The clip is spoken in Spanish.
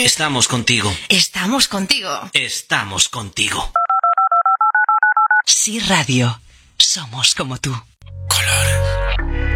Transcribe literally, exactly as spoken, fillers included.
Estamos contigo. Estamos contigo. Estamos contigo. Sí Radio. Somos como tú. Color.